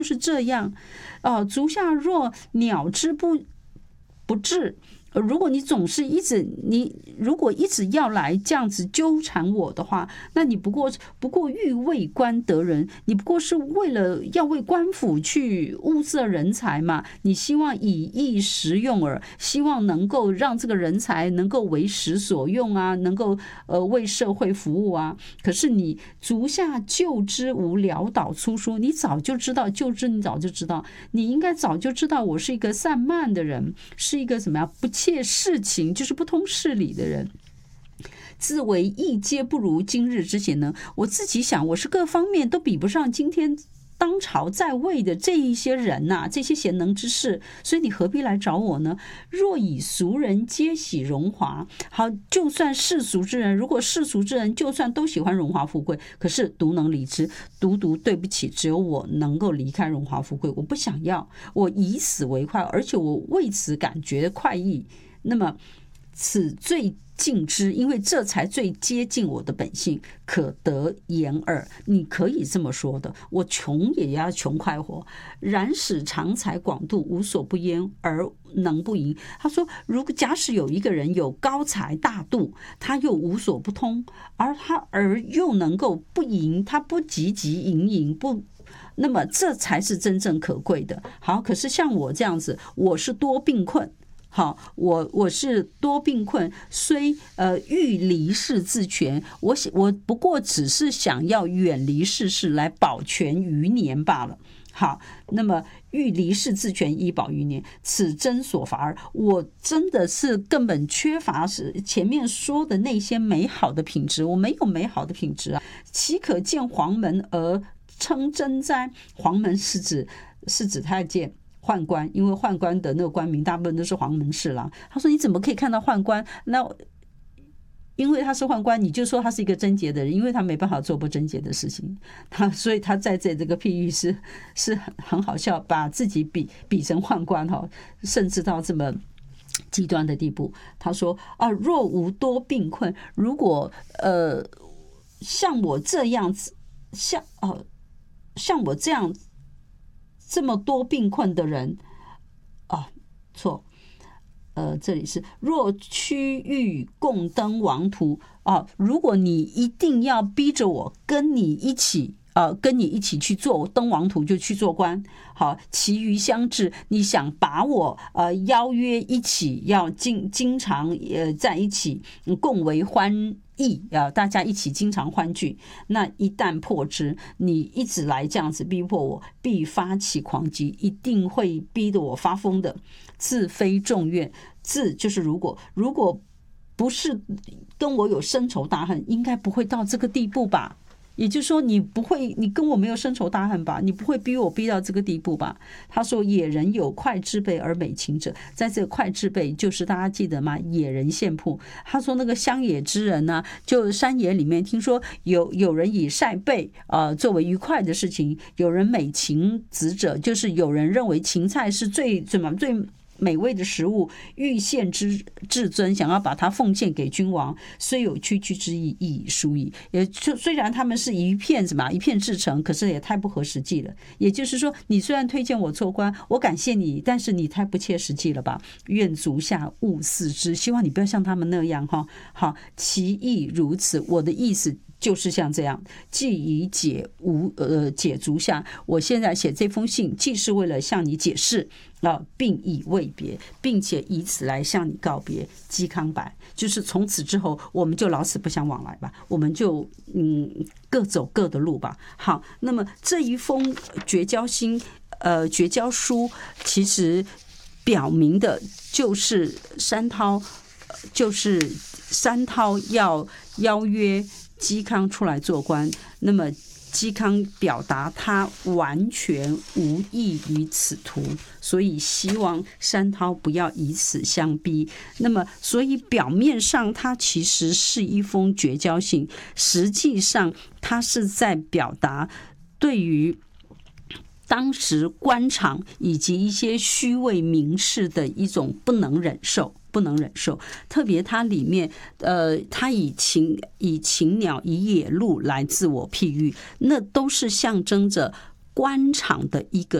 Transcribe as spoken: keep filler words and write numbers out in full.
就是这样，哦，足下若鸟之不不至。如果你总是一直你如果一直要来这样子纠缠我的话，那你不过不过欲为官得人，你不过是为了要为官府去物色人才嘛，你希望以役实用耳，希望能够让这个人才能够为时所用啊，能够呃为社会服务啊。可是你足下就知无潦倒粗疏，你早就知道，就知你早就知道，你应该早就知道我是一个散漫的人，是一个什么样不切事情，就是不通事理的人。自为一皆不如今日之贤能，我自己想，我是各方面都比不上今天当朝在位的这一些人呐、啊，这些贤能之士，所以你何必来找我呢？若以俗人皆喜荣华，好，就算世俗之人，如果世俗之人就算都喜欢荣华富贵，可是独能离之，独独对不起，只有我能够离开荣华富贵，我不想要，我以死为快，而且我为此感觉快意。那么此最近之，因为这才最接近我的本性，可得言耳。你可以这么说的，我穷也要穷快活，然使长才广度，无所不焉而能不盈。他说，如果假使有一个人有高才大度，他又无所不通，而他而又能够不盈，他不汲汲营营，不。那么这才是真正可贵的。好，可是像我这样子，我是多病困。好，我我是多病困，虽呃欲离世自全，我我不过只是想要远离世事来保全余年罢了。好，那么欲离世自全，以保余年，此真所乏耳。我真的是根本缺乏是前面说的那些美好的品质，我没有美好的品质啊，岂可见黄门而称真哉？黄门是指是指太监。宦官，因为宦官的那个官名大部分都是黄门侍郎。他说：“你怎么可以看到宦官？那因为他是宦官，你就说他是一个贞洁的人，因为他没办法做不贞洁的事情。他所以他在这这个譬喻是是很好笑，把自己比比成宦官哈，甚至到这么极端的地步。他说啊，若无多病困，如果呃像我这样子，像哦像我这样。”这么多病困的人啊，错，呃，这里是若区域共登王途啊，如果你一定要逼着我跟你一起。呃，跟你一起去做登王途，就去做官。好，其余相至，你想把我呃邀约一起，要经经常呃在一起，共为欢意啊，大家一起经常欢聚。那一旦破之，你一直来这样子逼迫我，必发起狂疾，一定会逼得我发疯的。自非众怨，自就是如果如果不是跟我有深仇大恨，应该不会到这个地步吧。也就是说，你不会，你跟我没有深仇大恨吧？你不会逼我逼到这个地步吧？他说：“野人有快之辈而美禽者，在这个快之辈，就是大家记得吗？野人献铺。他说那个乡野之人呢、啊，就山野里面听说有有人以晒贝呃作为愉快的事情，有人美禽子者，就是有人认为芹菜是最怎么最。”美味的食物，欲献之至尊，想要把它奉献给君王，虽有区区之意，亦已殊矣。也就虽然他们是一片什么一片至诚，可是也太不合实际了。也就是说，你虽然推荐我做官，我感谢你，但是你太不切实际了吧？愿足下勿似之，希望你不要像他们那样哈。好，其意如此，我的意思。就是像这样，既已解无呃解足下，我现在写这封信，既是为了向你解释啊，并以慰别，并且以此来向你告别。嵇康白，就是从此之后，我们就老死不相往来吧，我们就嗯各走各的路吧。好，那么这一封绝交信，呃绝交书，其实表明的就是山涛，就是山涛要邀约。嵇康出来做官，那么嵇康表达他完全无意于此途，所以希望山涛不要以此相逼。那么，所以表面上他其实是一封绝交信，实际上他是在表达对于当时官场以及一些虚位名士的一种不能忍受。不能忍受，特别它里面，呃，它以禽以禽鸟以野鹿来自我譬喻，那都是象征着官场的一个